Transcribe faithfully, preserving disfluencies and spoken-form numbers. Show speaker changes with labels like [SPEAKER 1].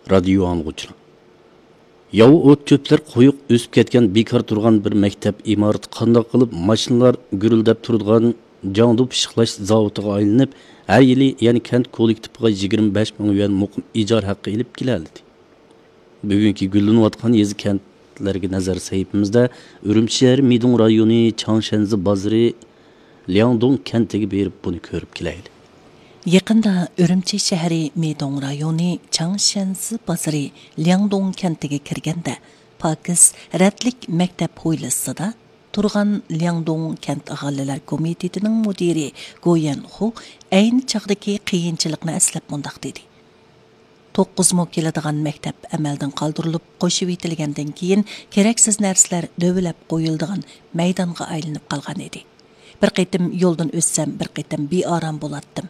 [SPEAKER 1] radio anğuçlar. Yavu o't çöpler qo'yiq o'sib ketgan bekor turgan bir maktab imorati qandoq qilib mashinalar gurildab turgan jangdu pishiqlash zavodiga aylanib, har yili ya'ni kent kollektiviga yigirma besh ming yuan muqim ijor haqqi ilib keladi. Bugungi gullanayotgan yezi kentlarga nazar sayfimizda Urumchi shahri Midong rayoni Changshanzi bozori Liangdong kentiga berib buni ko'rib kelaydi.
[SPEAKER 2] Yaqında Urumchi shahri Midong rayoni Changshanzi bozori Liangdong kentiga kirganda Pakiz radlik maktab hovlisida turgan Liangdong kent aholilar komitetining mudiri Goyan Hu ayni chaqdagi qiyinchilikni eslab mundaq dedi. to'qqiz mo keladigan maktab amaldan qoldirilib qo'shib etilgandan keyin keraksiz narsalar dövlab qo'yildigan maydonga aylanib qolgan edi. Bir qitim yo'ldan o'tsam, bir qitim beorom bo'latdim.